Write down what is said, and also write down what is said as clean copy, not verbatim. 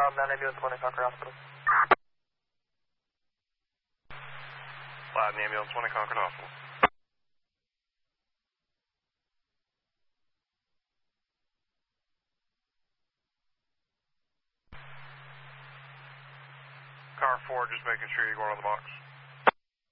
southbound 9 ambulance 1 in Concord Hospital. Loud in ambulance 1 in Concord Hospital. Car 4, just making sure you're going on the box.